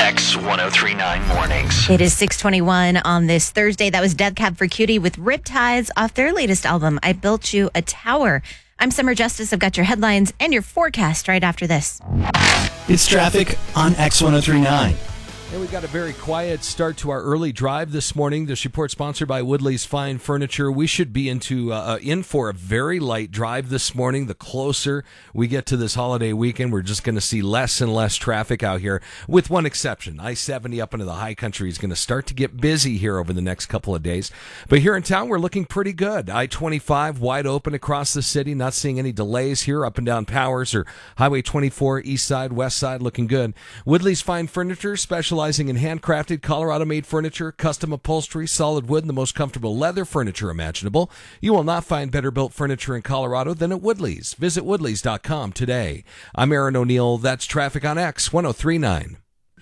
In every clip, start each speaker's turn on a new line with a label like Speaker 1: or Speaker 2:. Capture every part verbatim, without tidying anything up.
Speaker 1: X ten thirty-nine Mornings.
Speaker 2: It is six twenty-one on this Thursday. That was Death Cab for Cutie with Riptides off their latest album, I Built You a Tower. I'm Summer Justice. I've got your headlines and your forecast right after this.
Speaker 3: It's traffic on X ten thirty-nine.
Speaker 4: And we got a very quiet start to our early drive this morning. This report sponsored by Woodley's Fine Furniture. We should be into uh, in for a very light drive this morning. The closer we get to this holiday weekend, we're just going to see less and less traffic out here, with one exception. I seventy up into the high country is going to start to get busy here over the next couple of days. But here in town, we're looking pretty good. I twenty-five wide open across the city. Not seeing any delays here up and down Powers or Highway twenty-four, east side, west side, looking good. Woodley's Fine Furniture, specializing in handcrafted, Colorado-made furniture, custom upholstery, solid wood, and the most comfortable leather furniture imaginable. You will not find better built furniture in Colorado than at Woodley's. Visit woodleys dot com today. I'm Aaron O'Neill. That's traffic on X ten thirty-nine.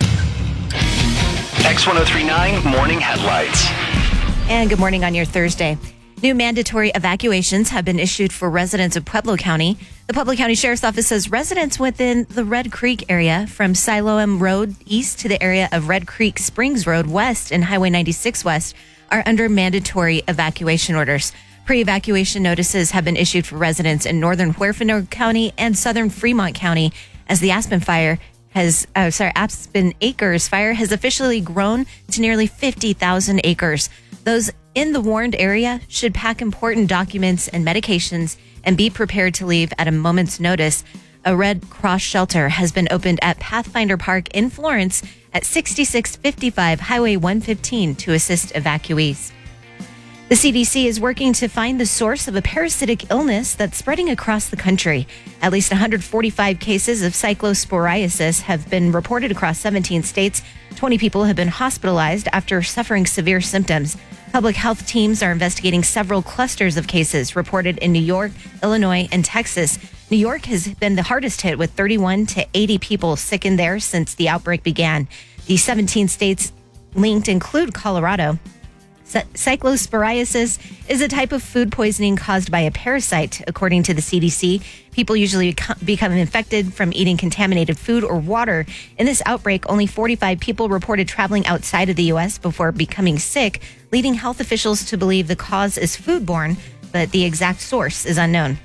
Speaker 1: X ten thirty-nine Morning Headlights.
Speaker 2: And good morning on your Thursday. New mandatory evacuations have been issued for residents of Pueblo County. The Pueblo County Sheriff's Office says residents within the Red Creek area from Siloam Road east to the area of Red Creek Springs Road west and Highway ninety-six west are under mandatory evacuation orders. Pre-evacuation notices have been issued for residents in northern Huerfano County and southern Fremont County as the Aspen Fire has, uh, sorry, Aspen Acres Fire has officially grown to nearly fifty thousand acres. Those in the warned area should pack important documents and medications and be prepared to leave at a moment's notice. A Red Cross shelter has been opened at Pathfinder Park in Florence at sixty-six fifty-five Highway one fifteen to assist evacuees. The C D C is working to find the source of a parasitic illness that's spreading across the country. At least one hundred forty-five cases of cyclosporiasis have been reported across seventeen states. twenty people have been hospitalized after suffering severe symptoms. Public health teams are investigating several clusters of cases reported in New York, Illinois, and Texas. New York has been the hardest hit with thirty-one to eighty people sick in there since the outbreak began. The seventeen states linked include Colorado. Cyclosporiasis is a type of food poisoning caused by a parasite, according to the C D C. People usually become infected from eating contaminated food or water. In this outbreak, only forty-five people reported traveling outside of the U S before becoming sick, leading health officials to believe the cause is foodborne, but the exact source is unknown.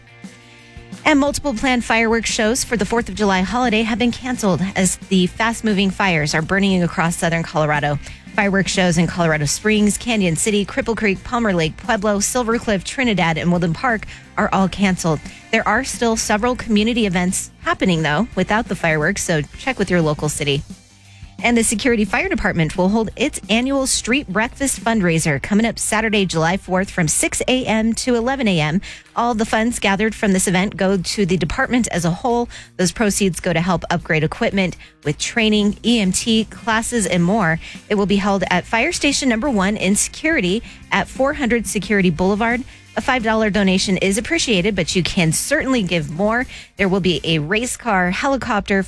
Speaker 2: And multiple planned fireworks shows for the fourth of July holiday have been canceled as the fast-moving fires are burning across southern Colorado. Fireworks shows in Colorado Springs, Canyon City, Cripple Creek, Palmer Lake, Pueblo, Silver Cliff, Trinidad, and Woodland Park are all canceled. There are still several community events happening, though, without the fireworks, so check with your local city. And the Security Fire Department will hold its annual street breakfast fundraiser coming up Saturday, July fourth from six a.m. to eleven a.m. All the funds gathered from this event go to the department as a whole. Those proceeds go to help upgrade equipment with training, E M T classes, and more. It will be held at Fire Station Number One in Security at four hundred Security Boulevard. A five dollars donation is appreciated, but you can certainly give more. There will be a race car, helicopter,